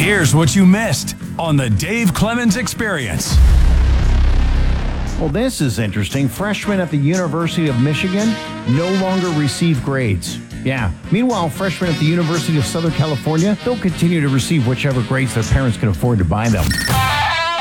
Here's what you missed on the Dave Clemens Experience. Well, this is interesting. Freshmen at the University of Michigan no longer receive grades. Yeah. Meanwhile, freshmen at the University of Southern California, they'll continue to receive whichever grades their parents can afford to buy them.